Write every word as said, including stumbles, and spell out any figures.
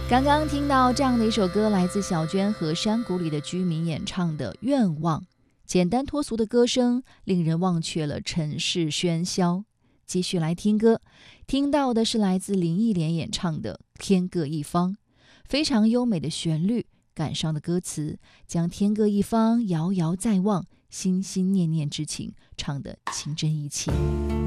刚刚听到这样的一首歌，来自小娟和山谷里的居民演唱的《愿望》，简单脱俗的歌声令人忘却了尘世喧嚣。继续来听歌，听到的是来自林忆莲演唱的《天各一方》，非常优美的旋律，感伤的歌词，将天各一方，遥遥在望，心心念念之情唱得情真意切。